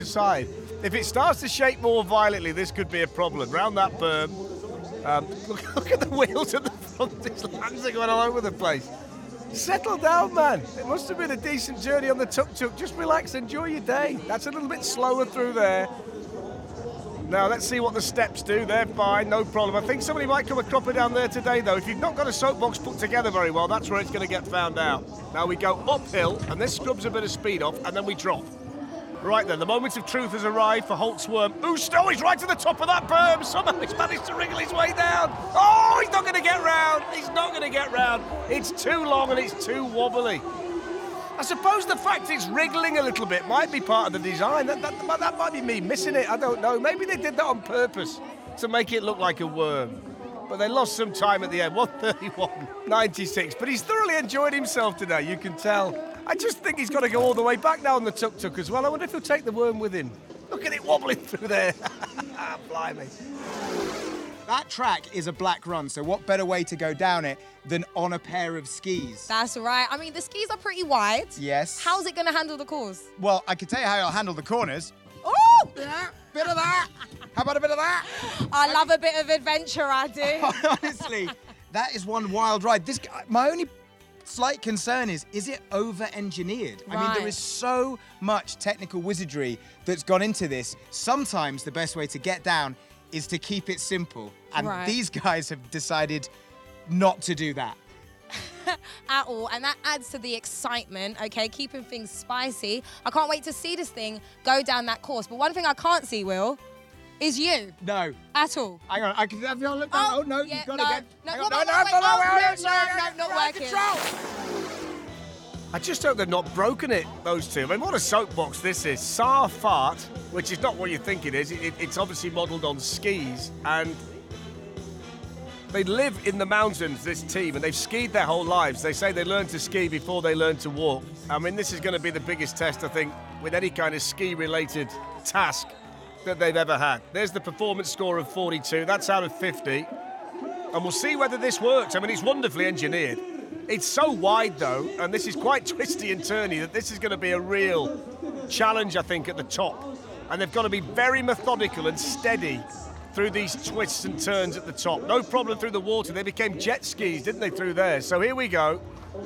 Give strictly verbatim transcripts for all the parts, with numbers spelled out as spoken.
side. If it starts to shake more violently, this could be a problem. Round that berm. Um, look, look at the wheels at the front. These lands are going all over the place. Settle down, man. It must have been a decent journey on the tuk-tuk. Just relax, enjoy your day. That's a little bit slower through there. Now, let's see what the steps do. They're fine, no problem. I think somebody might come a cropper down there today, though. If you've not got a soapbox put together very well, that's where it's going to get found out. Now we go uphill, and this scrubs a bit of speed off, and then we drop. Right then, the moment of truth has arrived for Holtzworm. Usto is right to the top of that berm. Somehow he's managed to wriggle his way down. Oh, he's not going to get round. He's not going to get round. It's too long and it's too wobbly. I suppose the fact it's wriggling a little bit might be part of the design. That, that, that might be me missing it. I don't know. Maybe they did that on purpose to make it look like a worm. But they lost some time at the end. one thirty-one ninety-six. But he's thoroughly enjoyed himself today, you can tell. I just think he's got to go all the way back now on the tuk-tuk as well. I wonder if he'll take the worm with him. Look at it wobbling through there. Blimey. That track is a black run, so what better way to go down it than on a pair of skis? That's right. I mean, the skis are pretty wide. Yes. How's it going to handle the course? Well, I can tell you how I'll handle the corners. Oh! Yeah, bit of that. How about a bit of that? I love a bit of adventure, I do. Honestly, that is one wild ride. This, my only slight concern is, is it over-engineered? Right. I mean, there is so much technical wizardry that's gone into this. Sometimes the best way to get down is to keep it simple. And Right. these guys have decided not to do that. At all, and that adds to the excitement, okay, keeping things spicy. I can't wait to see this thing go down that course. But one thing I can't see, Will, is you. No. At all. Hang on, I can have you look. Oh, oh no, yeah, you've got no, it again. no, Hang no, on, no, no, no, no, wait, no, oh, no, no, no, no, no, not working. Control. I just hope they've not broken it, those two. I mean, what a soapbox this is. Sarfart, which is not what you think it is. It, it's obviously modelled on skis, and they live in the mountains, this team, and they've skied their whole lives. They say they learned to ski before they learned to walk. I mean, this is going to be the biggest test, I think, with any kind of ski-related task that they've ever had. There's the performance score of forty-two. That's out of fifty. And we'll see whether this works. I mean, it's wonderfully engineered. It's so wide, though, and this is quite twisty and turny, that this is going to be a real challenge, I think, at the top. And they've got to be very methodical and steady through these twists and turns at the top. No problem through the water. They became jet skis, didn't they, through there? So here we go.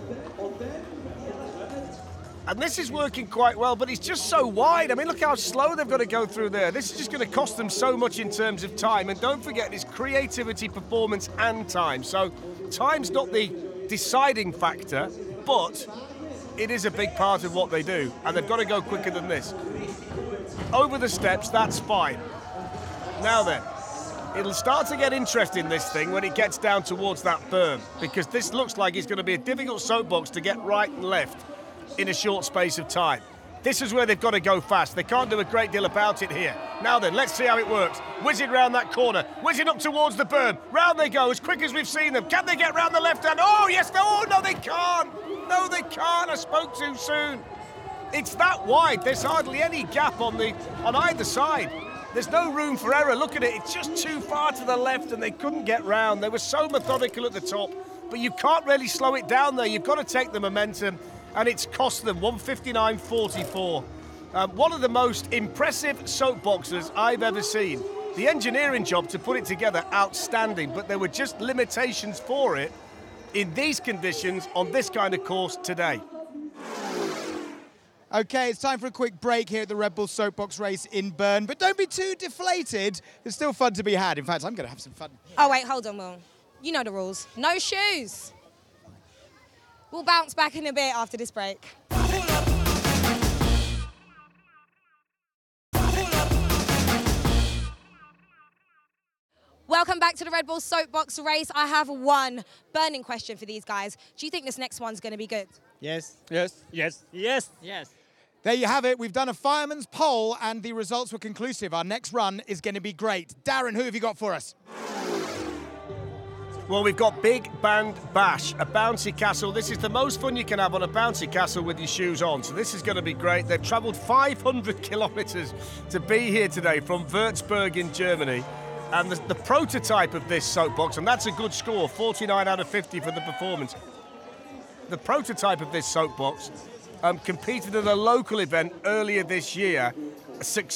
And this is working quite well, but it's just so wide. I mean, look how slow they've got to go through there. This is just going to cost them so much in terms of time. And don't forget, it's creativity, performance, and time. So time's not the deciding factor, but it is a big part of what they do. And they've got to go quicker than this. Over the steps, that's fine. Now then, it'll start to get interesting, this thing, when it gets down towards that berm, because this looks like it's going to be a difficult soapbox to get right and left in a short space of time. This is where they've got to go fast. They can't do a great deal about it here. Now then, let's see how it works. Whizzing round that corner, whizzing up towards the berm. Round they go, as quick as we've seen them. Can they get round the left hand? Oh, yes, no, oh, no, they can't. No, they can't. I spoke too soon. It's that wide. There's hardly any gap on the on either side. There's no room for error. Look at it. It's just too far to the left, and they couldn't get round. They were so methodical at the top, but you can't really slow it down there. You've got to take the momentum, and it's cost them one fifty-nine forty-four. Um, one of the most impressive soapboxes I've ever seen. The engineering job to put it together, outstanding, but there were just limitations for it in these conditions on this kind of course today. Okay, it's time for a quick break here at the Red Bull Soapbox race in Bern, but don't be too deflated. There's still fun to be had. In fact, I'm going to have some fun. Oh, wait, hold on, Will. You know the rules. No shoes. We'll bounce back in a bit after this break. Welcome back to the Red Bull Soapbox race. I have one burning question for these guys. Do you think this next one's going to be good? Yes. Yes. Yes. Yes. Yes. There you have it. We've done a fireman's poll, and the results were conclusive. Our next run is going to be great. Darren, who have you got for us? Well, we've got Big Band Bash, a bouncy castle. This is the most fun you can have on a bouncy castle with your shoes on. So this is going to be great. They've travelled five hundred kilometres to be here today from Würzburg in Germany. And the, the prototype of this soapbox, and that's a good score, forty-nine out of fifty for the performance. The prototype of this soapbox um, competed at a local event earlier this year, success.